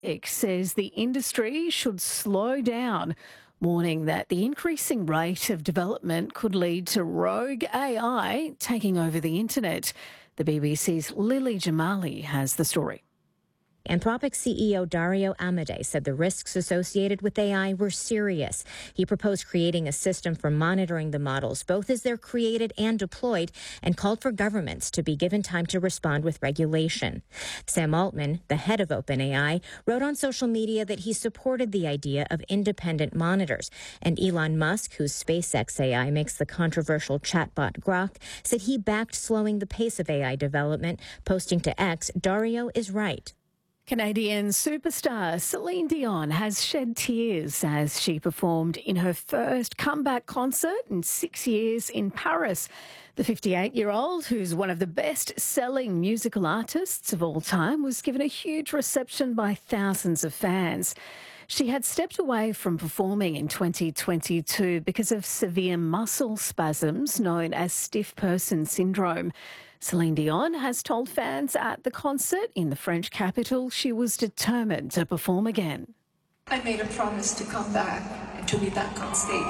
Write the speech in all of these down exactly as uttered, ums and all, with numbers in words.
It says the industry should slow down, warning that the increasing rate of development could lead to rogue A I taking over the internet. The B B C's Lily Jamali has the story. Anthropic C E O Dario Amodei said the risks associated with A I were serious. He proposed creating a system for monitoring the models, both as they're created and deployed, and called for governments to be given time to respond with regulation. Sam Altman, the head of OpenAI, wrote on social media that he supported the idea of independent monitors. And Elon Musk, whose SpaceX A I makes the controversial chatbot Grok, said he backed slowing the pace of A I development, posting to X, "Dario is right." Canadian superstar Celine Dion has shed tears as she performed in her first comeback concert in six years in Paris. The fifty-eight-year-old, who's one of the best-selling musical artists of all time, was given a huge reception by thousands of fans. She had stepped away from performing in twenty twenty-two because of severe muscle spasms known as stiff person syndrome. Celine Dion has told fans at the concert in the French capital she was determined to perform again. I made a promise to come back and to be back on stage.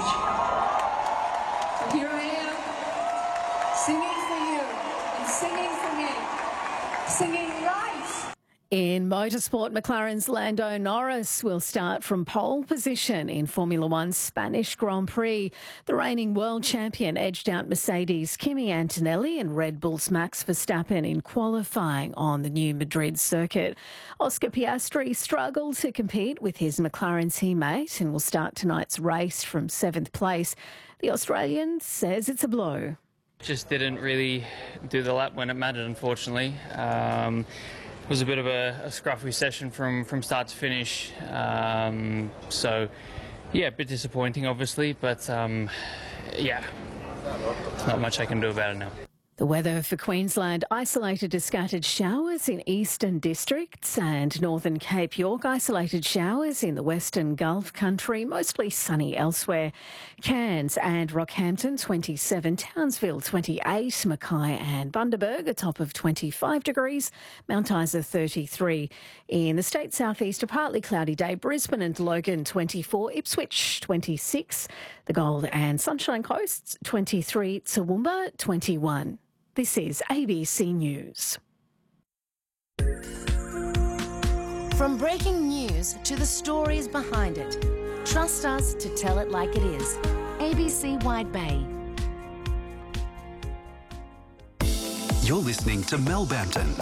So here I am, singing for you and singing for me, singing live. In motorsport, McLaren's Lando Norris will start from pole position in Formula One's Spanish Grand Prix. The reigning world champion edged out Mercedes' Kimi Antonelli and Red Bull's Max Verstappen in qualifying on the new Madrid circuit. Oscar Piastri struggled to compete with his McLaren teammate and will start tonight's race from seventh place. The Australian says it's a blow. Just didn't really do the lap when it mattered, unfortunately. Um, It was a bit of a, a scruffy session from, from start to finish. Um, so, yeah, a bit disappointing, obviously, but, um, yeah, there's not much I can do about it now. The weather for Queensland: isolated to scattered showers in eastern districts and northern Cape York, isolated showers in the western Gulf country, mostly sunny elsewhere. Cairns and Rockhampton twenty-seven, Townsville twenty-eight, Mackay and Bundaberg a top of twenty-five degrees, Mount Isa thirty-three. In the state southeast, a partly cloudy day, Brisbane and Logan twenty-four, Ipswich twenty-six, the Gold and Sunshine Coasts twenty-three, Toowoomba twenty-one. This is A B C News. From breaking news to the stories behind it, trust us to tell it like it is. A B C Wide Bay. You're listening to Mel Bampton.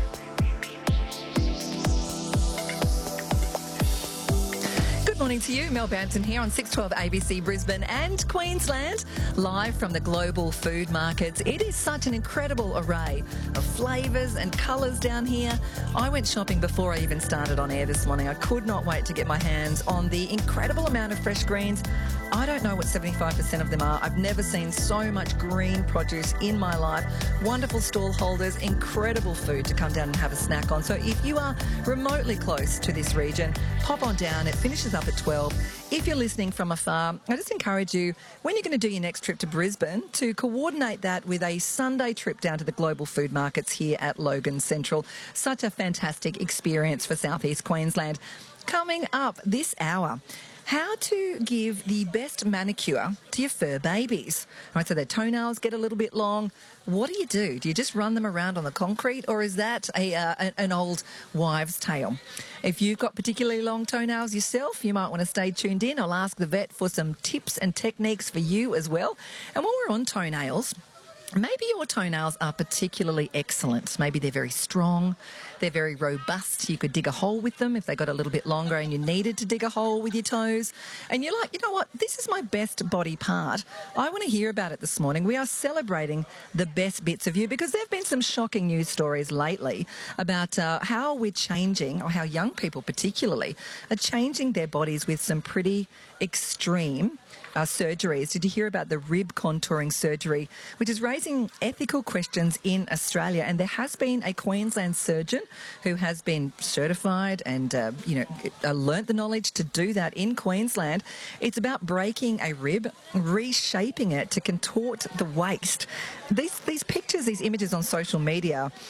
Good morning to you, Mel Bampton here on six twelve A B C Brisbane and Queensland, live from the global food markets. It is such an incredible array of flavours and colours down here. I went shopping before I even started on air this morning. I could not wait to get my hands on the incredible amount of fresh greens. I don't know what seventy-five percent of them are. I've never seen so much green produce in my life. Wonderful stall holders, incredible food to come down and have a snack on. So if you are remotely close to this region, pop on down. It finishes up at twelve. If you're listening from afar, I just encourage you, when you're going to do your next trip to Brisbane, to coordinate that with a Sunday trip down to the global food markets here at Logan Central. Such a fantastic experience for southeast Queensland. Coming up this hour, how to give the best manicure to your fur babies. All right, so their toenails get a little bit long. What do you do? Do you just run them around on the concrete, or is that a uh, an old wives' tale? If you've got particularly long toenails yourself, you might want to stay tuned in. I'll ask the vet for some tips and techniques for you as well. And while we're on toenails, maybe your toenails are particularly excellent. Maybe they're very strong, they're very robust. You could dig a hole with them if they got a little bit longer and you needed to dig a hole with your toes. And you're like, you know what, this is my best body part. I want to hear about it this morning. We are celebrating the best bits of you because there have been some shocking news stories lately about uh, how we're changing, or how young people particularly are changing their bodies with some pretty extreme Uh, surgeries. Did you hear about the rib contouring surgery, which is raising ethical questions in Australia? And there has been a Queensland surgeon who has been certified and, uh, you know, uh, learnt the knowledge to do that in Queensland. It's about breaking a rib, reshaping it to contort the waist. These, these pictures, these images on social media,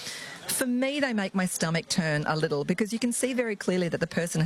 For me, they make my stomach turn a little because you can see very clearly that the person